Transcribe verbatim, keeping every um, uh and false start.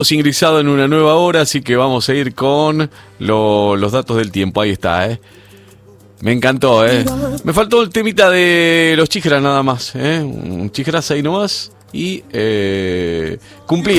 ingresado en una nueva hora, así que vamos a ir con lo, los datos del tiempo. Ahí está, ¿eh? Me encantó, ¿eh? Me faltó el temita de los chigras nada más, ¿eh? Un chigras ahí nomás y eh, cumplía.